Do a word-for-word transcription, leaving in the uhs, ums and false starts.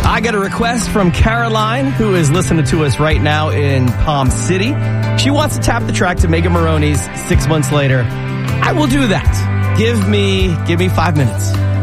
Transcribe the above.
I got a request from Caroline, who is listening to us right now in Palm City. She wants to tap the track to Megan Maroney's Six Months Later. I will do that. Give me, give me five minutes.